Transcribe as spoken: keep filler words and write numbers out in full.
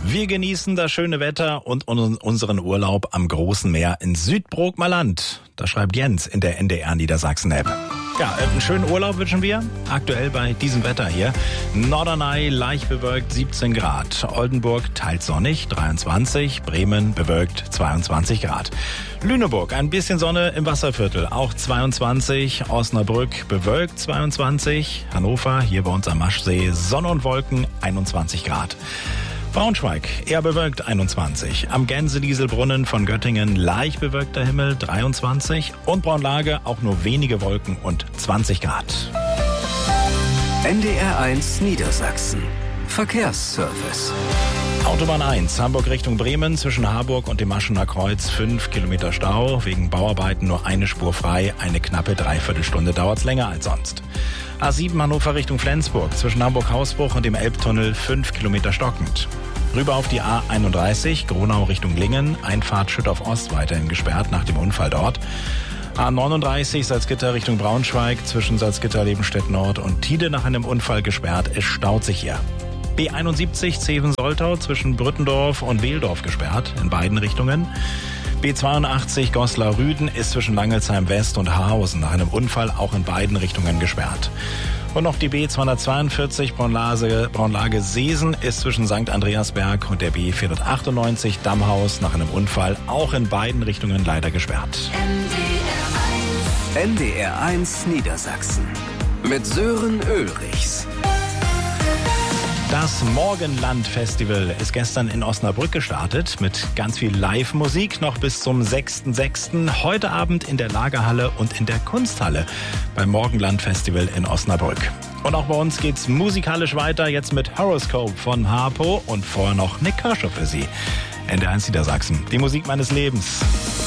Wir genießen das schöne Wetter und unseren Urlaub am großen Meer in Südbrookmer Land. Das schreibt Jens in der N D R Niedersachsen-App. Ja, einen schönen Urlaub wünschen wir. Aktuell bei diesem Wetter hier. Norderney leicht bewölkt siebzehn Grad. Oldenburg teils sonnig dreiundzwanzig. Bremen bewölkt zweiundzwanzig Grad. Lüneburg ein bisschen Sonne im Wasserviertel, auch zweiundzwanzig. Osnabrück bewölkt zweiundzwanzig. Hannover hier bei uns am Maschsee Sonne und Wolken einundzwanzig Grad. Braunschweig eher bewölkt einundzwanzig. Am Gänsedieselbrunnen von Göttingen leicht bewölkter Himmel dreiundzwanzig. Und Braunlage auch nur wenige Wolken und zwanzig Grad. N D R eins Niedersachsen. Verkehrsservice. Autobahn eins, Hamburg Richtung Bremen, zwischen Harburg und dem Aschener Kreuz fünf Kilometer Stau. Wegen Bauarbeiten nur eine Spur frei. Eine knappe Dreiviertelstunde dauert's länger als sonst. A sieben Hannover Richtung Flensburg, zwischen Hamburg-Hausbruch und dem Elbtunnel fünf Kilometer stockend. Rüber auf die A einunddreißig, Gronau Richtung Lingen, Einfahrt Schüttorf Ost weiterhin gesperrt nach dem Unfall dort. A neununddreißig Salzgitter Richtung Braunschweig, zwischen Salzgitter, Lebenstedt Nord und Tide nach einem Unfall gesperrt. Es staut sich hier. B einundsiebzig Zeven-Soltau zwischen Brüttendorf und Wehldorf gesperrt, in beiden Richtungen. B zweiundachtzig Goslar-Rüden ist zwischen Langelsheim West und Haarhausen nach einem Unfall auch in beiden Richtungen gesperrt. Und noch die B zweihundertzweiundvierzig Braunlage, Braunlage Seesen ist zwischen Sankt Andreasberg und der B vierhundertachtundneunzig Dammhaus nach einem Unfall auch in beiden Richtungen leider gesperrt. N D R eins Niedersachsen mit Sören Ulrichs. Das Morgenland-Festival ist gestern in Osnabrück gestartet mit ganz viel Live-Musik noch bis zum sechsten sechsten Heute Abend in der Lagerhalle und in der Kunsthalle beim Morgenland-Festival in Osnabrück. Und auch bei uns geht's musikalisch weiter, jetzt mit Horoscope von Harpo und vorher noch Nick Kershaw für Sie. N D R eins Niedersachsen, die Musik meines Lebens.